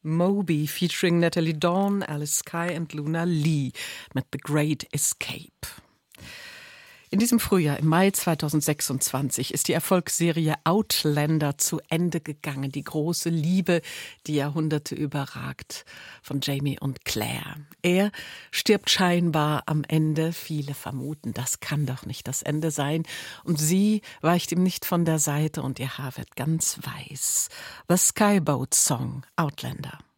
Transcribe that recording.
Moby featuring Natalie Dawn, Alice Skye und Luna Lee mit The Great Escape. In diesem Frühjahr, im Mai 2026, ist die Erfolgsserie Outlander zu Ende gegangen. Die große Liebe, die Jahrhunderte überragt, von Jamie und Claire. Er stirbt scheinbar am Ende. Viele vermuten, das kann doch nicht das Ende sein. Und sie weicht ihm nicht von der Seite und ihr Haar wird ganz weiß. The Skyboat Song, Outlander.